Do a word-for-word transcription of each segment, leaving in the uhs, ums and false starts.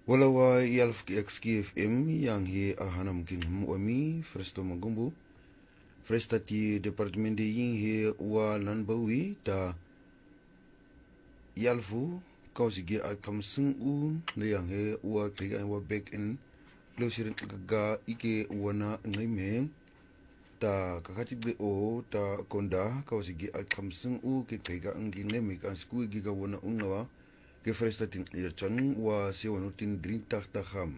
Wala wa yalf X K F M yang he ahanam kin wami fresto magumbu fresta ti department yin he wa lanbawi ta yalfu kausige akam sung u le yang he wa kriga wa back in closer ga ike wana ngaime ta kakati de o ta konda kausige akam sung u ke kriga ngi ngeme kan sku giga wana ungawa ke fresta tin irchan wa se wanutin drink tak takham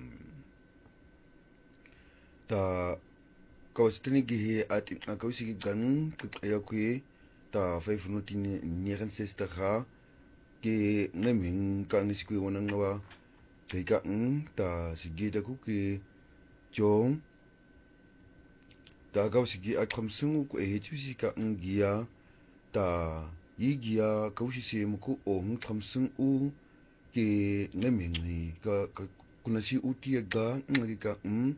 ta kawstini gi at in akawsi gan kaya kwe ta five nutin nyegan sesta kha ke ngaming ka ngisi kwe wana ngawa kaya ng ta sige da ku ke jong ta kawsi gi akam sungu ko e chisi ka ngia ta yigia kawsi se muku ong kamsung u ke ngaming ni ka kuna si utia ga ngagi ka um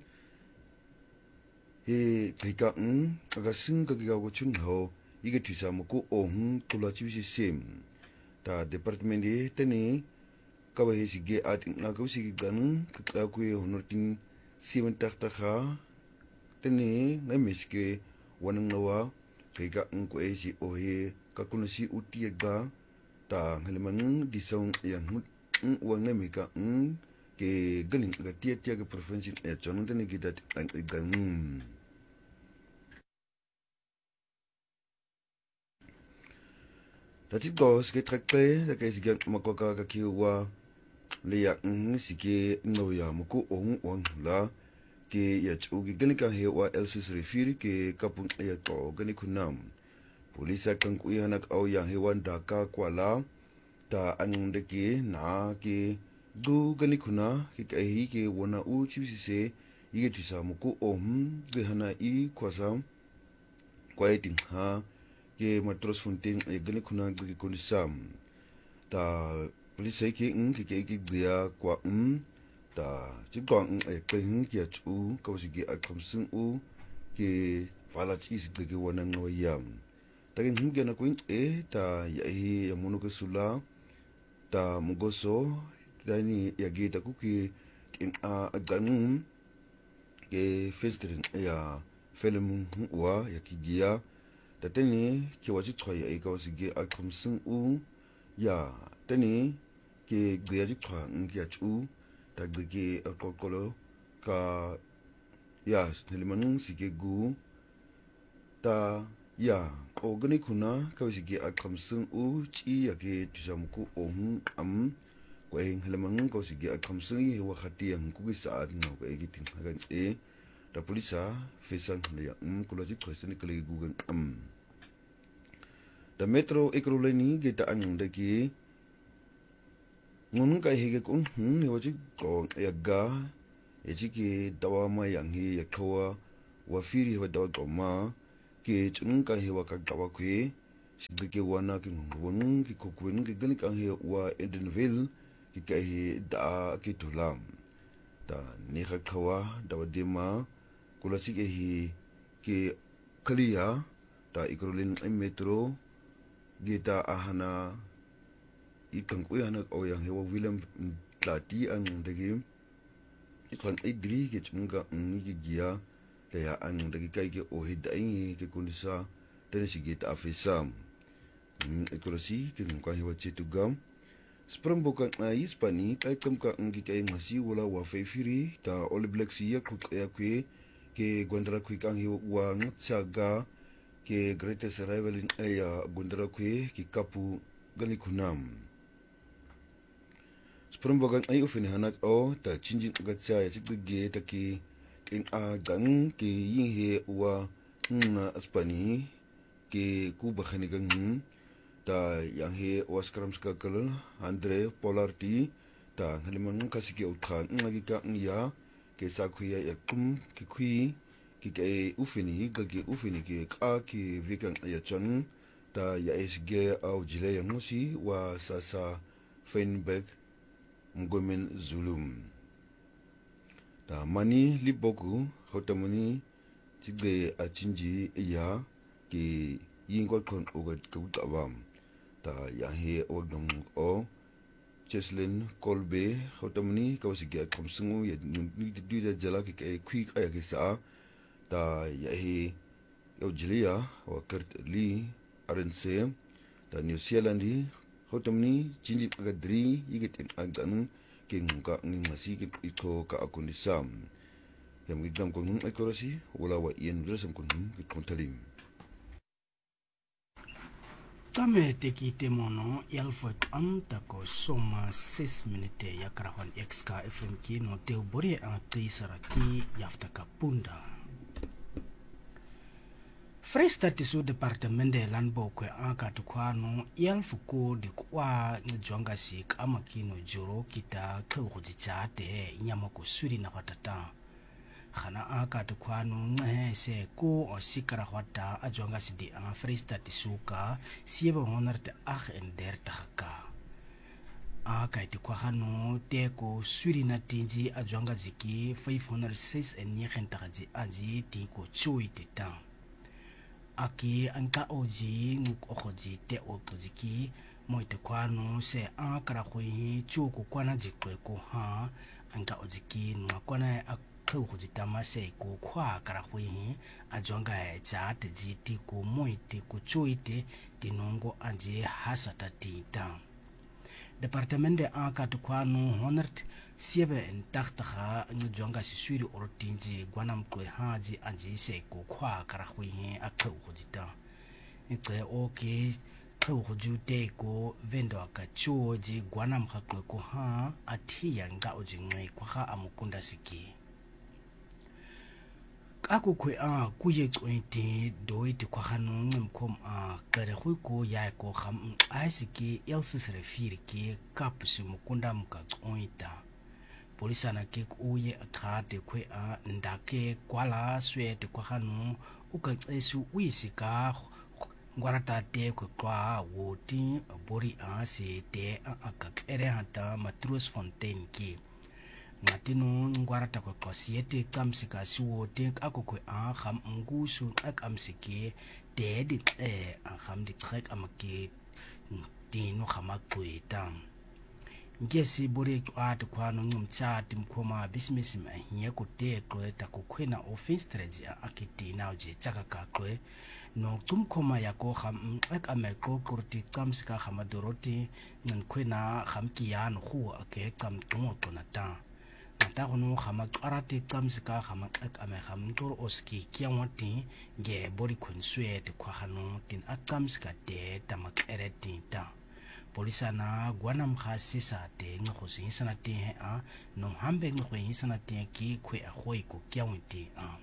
he ka um aga sung ka ga go chung ho ige tisa muku ong tula chisi sem ta department de tani ka ba he sige at na kawsi gan ka ku honortin seven takta kha tani ngamiske wanang nawa kaya ang ko e si ohe kakuna si uti ga ta ngaliman disong yan hut wang na mika ng ke galing ga tia tia ga province e chonong tani kita ang igang tati dos ke trakpe da ke sigan makoka ka kiwa leya ng sige no ya muku ong wang la ke ya chugi galing ka he wa elsis refiri ke kapung ya ko gani kunam polisa kang kuya nak au yang hewan daka kwala ta anung de ke na ke du gani kuna ke kai ke wana u chisi se ige tisa muku om ge hana i kwasa kwaiting ha ke matros funting e gani kuna ge kunisam ta polisa ke ng ke ke dia kwa um ta chibang e ke ng ke chu ka wasi akam sung u ke fala chis de ke wana ngoyam takin hingga na kuin e ta yahi yamuno ke sula ta mugoso dani yagi ta kuki in a ganum ke festirin ya film wa yakigia ta tani ke waji thoya e ka wasige akam sung u ya tani ke gyaji thwa ngya chu ta gge akokolo ka ya nilimanung sige gu ta ya o gani kuna kawsi ge akam sung u chi ya ke tisam ku ohun am ko e halaman kawsi ge akam sung yi wa khati yang ku gi saad na ko e gi tin hagan e da polisa fesan le ya um ko logic question ke le gugan am da metro ekroleni ge ta an de ki ngun ka he ge kun hm ne waji ko ya ga e ji ke dawa ma yang hi ya khawa wa firi wa dawa ko ma ke chung ka hewa ka dawa kwe sigde ke wana ke won ke kokwen ke gani ka he wa Edenville ke ka he da ke tulam ta ne kha khawa dawa dema kula si ke he ke kaliya ta ikrolin metro geta ahana ikang ko yana o yang hewa William lati ang dege ikon idri ke chung ka ngi gia kaya ang dagi kay ke ohid ay ke kunisa tani sige ta afisam ekrasi ke nungka hiwa chetugam sprambokang ais pani kay kam ka ang kay ngasi wala wa fefiri ta all black siya kuk ya kwe ke gondra kwe kang hiwa wa ngtsaga ke greatest arrival in aya gondra kwe ke kapu gani kunam sprambokang ay ofini hanak o ta chinjin gatsa ya sigge ta ki in a gang ke yin he wa na aspani ke ku bakhani gang ta yang he waskram ska kal andre polarti ta haliman kasike uthan ngagi ka ya ke sakhuya ya kum ke khui ke ke ufini ga ke ufini ke ka ke vikan ya chan ta ya sg au jile ya musi wa sasa feinberg ngomen zulum ta mani liboku khotamuni tigde achinji ya ke yingwa kon ogat ku tabam ta ya he odong o Cheslin Kolbe hotamni kawasigia komsungu ya nundu da jala ke ke quick aya ke sa da ya he Australia wa Kurt Lee Arense da New Zealand hotamni jinji agadri yigit aganu ke ngunga ngasi ke iko ka akundisam ya mgidam ko nun ekorasi wala wa ien resam ko nun ke kontalim Tame te ki te mono yalfot anta ko soma six minute ya karahon X K F M ki no te ubori a te sarati yafta kapunda. Freesta tisu departement de landbou kwe anka tukwano yalfuko di kwa njonga si kama kino juro kita kawuji chate nyama ko suri na watata. Khana aka tukwano nge se ko o sikara wata ajonga si di ang Freesta tisuka sieba honarte ach en der taka. Aka iti kwa hano teko suri na tinji ajonga ziki five hundred six en nyekhen takaji anji tiko chui titang. Aki anka oji nuk oji te otoziki moite kwano se akara khui chuku kwana jikwe ko ha anka ojiki nwa kwana akhu kujitama se ko kwa kara khui ajonga e chat jiti ko moite ko chuite tinongo anje hasata tita departamente aka tukwano honert siebe en taktaha njonga si suri ortinji gwanam kwe haji anje se ko kwa kara khui akhu kujita nte oke kau hujute ko vendo akachoji gwanam hakwe ko ha atia nga oji ngai kwa ha amukunda siki ako kwe a kuye twenty doiti kwa hanu mkom a kare hui ko ya ko kham aisiki elsis refiri ki kapsu mukunda muka twenty polisa na ke uye akhate kwe a ndake kwala swete kwa hanu ukatsesu uisika ngwarata te ko kwa woti bori a se te akak ere hata Matrus Fontaine ki ngatino ngwarata ko kwa siete kamsika si wote ako ko a kham ngusu ak amsike te di e a kham di trek amake tino khama kweta ngesi bori at kwa no ngumcha timkhoma business ma hiya ko te ko ta ko khwena office trade akiti na je chaka ka ko no tumkhoma yako kham ak ameko kurti kamsika khama doroti ngan khwena kham kiyan khu ake kam tumo tonata nata gono khama qarati kamsika khama ak ame kham tor oski kiawati ge bori khonswe te khano tin akamsika te tamak ereti ta polisa na gwanam khasisa te ngo sinsana te a no hambe ngo sinsana te ki khwe a khoi ko kiawiti a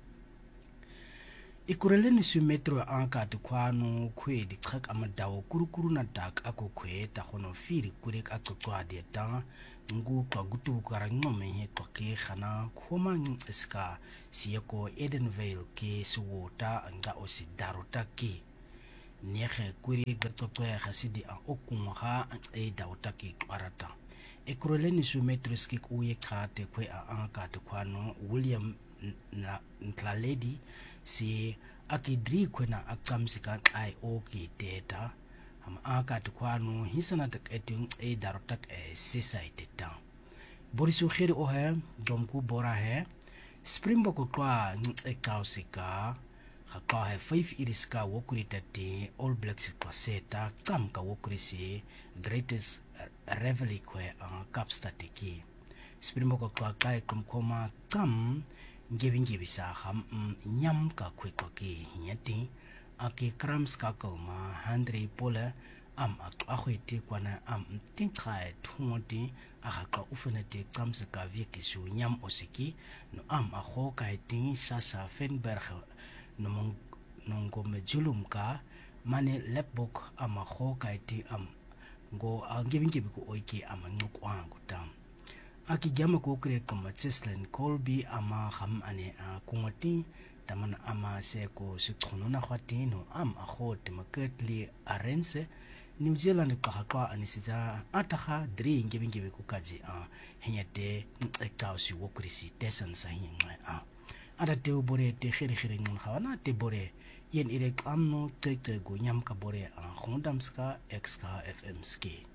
ikureleni su metro anka te kwano khwe di trak amadawo kurukuru na dak ako khwe ta khono firi kure ka totwa de ta ngu ka gutu kara ngome he to ke khana khoma iska sieko Edenvale ke suwota anga osidarota ki nege kuri gatotwa ya khasidi a okunga e dawta ki kwarata ikureleni su metro skik uye khate khwe a anka te kwano William na Ntlaledi si akidri kwena akamsika ai oki teta am aka tukwano hisana tak etung e darotak e society ta borisu khiri o he domku bora he Springbok kwa e kausika khaka he five iriska wokuri tati All Blacks kwa seta kam ka wokuri si greatest reveille kwe kapstatiki Springbok kwa kai kumkoma kam ngebi ngebi sa kham nyam ka kwe kwa ki hinyati aki krams ka koma handre pole am akhwiti kwana am tinkhae thumoti akhaka ufeneti krams ka viki su nyam osiki no am akho ka tin sasa Fenberg no mong nongo mejulum ka mane lepbok am akho ka ti am go ngebi ngebi ko oiki am ngukwa ngutam aki gama ko kre kama Cheslin Kolbe ama kham ane a kungati taman ama se ko sikhono na khati no am a khot maketli arense New Zealand ka khakwa anisija atakha dri ngebi ngebi ko kaji a henyate ekausi wokrisi tesan sahinga a ada te bore te khiri khiri ngun khawana te bore yen ire amno te te go nyam ka bore a khondamska X K F M ski